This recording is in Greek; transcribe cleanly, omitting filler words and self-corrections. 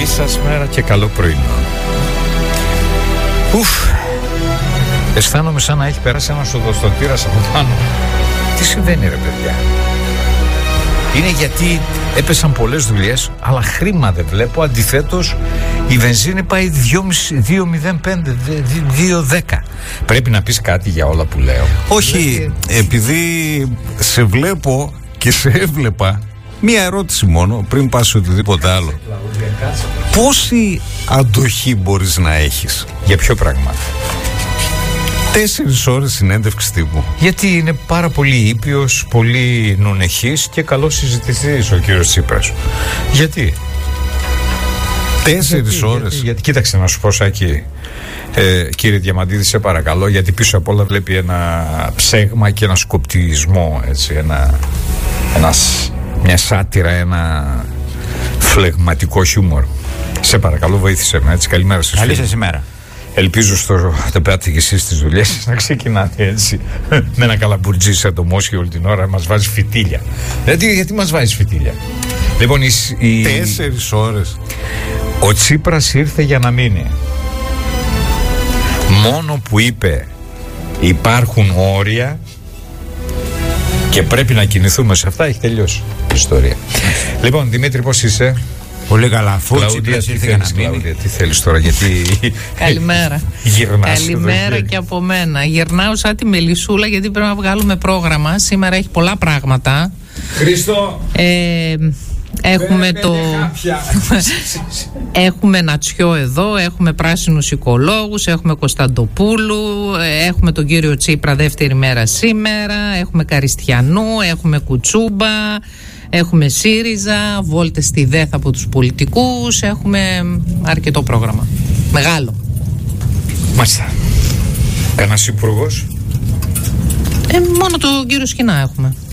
σας μέρα και καλό πρωινό. Αισθάνομαι σαν να έχει περάσει ένας οδοστοτήρας από πάνω. Τι συμβαίνει ρε παιδιά? Είναι γιατί έπεσαν πολλές δουλειές, αλλά χρήμα δεν βλέπω. Αντιθέτως η βενζίνη πάει 2,05, 2,10. Πρέπει να πεις κάτι για όλα που λέω? Όχι, επειδή σε βλέπω και σε έβλεπα. Μία ερώτηση μόνο, πριν πας σε οτιδήποτε άλλο. Πόση αντοχή μπορείς να έχεις? Για ποιο πράγμα? 4 ώρες συνέντευξη τύπου. Γιατί είναι πάρα πολύ ήπιος, πολύ νουνεχής και καλός συζητητής ο κύριος Τσίπρας. Γιατί? 4 ώρες. Γιατί κοίταξε να σου πω, Σάκη, κύριε Διαμαντίδη, σε παρακαλώ, γιατί πίσω απ' όλα βλέπει ένα ψέγμα και ένα σκοπτισμό, έτσι, μια σάτυρα, ένα φλεγματικό χιούμορ. Σε παρακαλώ, βοήθησε με, έτσι. Καλημέρα σας. Καλή σας ημέρα. Ελπίζω στο τεπάτε και εσείς τις δουλειές σας να ξεκινάτε έτσι με ένα καλαμπουρτζί σαν το Μόσχιο όλη την ώρα να μας βάζει φυτίλια. Γιατί μας βάζεις φυτίλια? Λοιπόν, 4 ώρες. Ο Τσίπρας ήρθε για να μείνει. Μόνο που είπε υπάρχουν όρια και πρέπει να κινηθούμε σε αυτά, έχει τελειώσει η ιστορία. Λοιπόν, Δημήτρη, πώς είσαι? Πολύ καλά, αφού Κλαούντια, τι θέλεις τώρα, γιατί καλημέρα. Γυρνάς. Καλημέρα και από μένα. Γυρνάω σαν τη Μελισσούλα, γιατί πρέπει να βγάλουμε πρόγραμμα. Σήμερα έχει πολλά πράγματα. Χρήστο, έχουμε Νατσιό εδώ, έχουμε πράσινους οικολόγους, έχουμε Κωνσταντοπούλου, έχουμε τον κύριο Τσίπρα δεύτερη μέρα σήμερα, έχουμε Καριστιανού, έχουμε Κουτσούμπα, έχουμε ΣΥΡΙΖΑ, βόλτες στη ΔΕΘ από τους πολιτικούς, έχουμε αρκετό πρόγραμμα. Μεγάλο. Μάλιστα. Κανένας υπουργός? Μόνο τον κύριο Σκινά έχουμε.